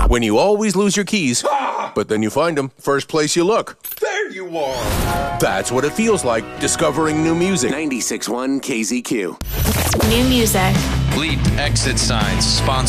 When you always lose your keys, but then you find them first place you look. There you are. That's what it feels like discovering new music. 96.1 KZQ. New music. Bleep exit signs, sponsored